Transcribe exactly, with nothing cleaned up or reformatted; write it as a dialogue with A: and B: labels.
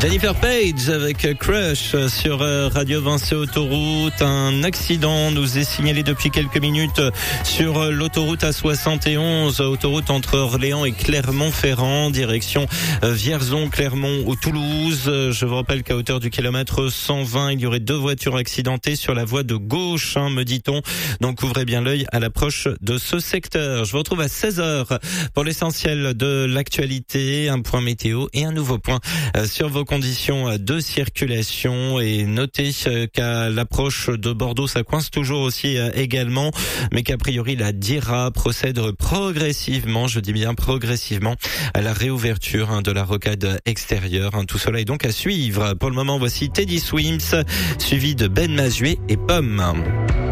A: Jennifer Page avec Crush sur Radio Vinci Autoroute. Un accident nous est signalé depuis quelques minutes sur l'autoroute A soixante et onze, autoroute entre Orléans et Clermont-Ferrand, direction Vierzon, Clermont ou Toulouse. Je vous rappelle qu'à hauteur du kilomètre cent vingt, il y aurait deux voitures accidentées sur la voie de gauche, hein, me dit-on. Donc ouvrez bien l'œil à l'approche de ce secteur. Je vous retrouve à seize heures pour l'essentiel de l'actualité, un point météo et un nouveau point sur vos conditions de circulation. Et notez qu'à l'approche de Bordeaux, ça coince toujours aussi également, mais qu'a priori la DIRA procède progressivement, je dis bien progressivement, à la réouverture de la rocade extérieure. Tout cela est donc à suivre. Pour le moment, voici Teddy Swims, suivi de Ben Mazué et Pomme.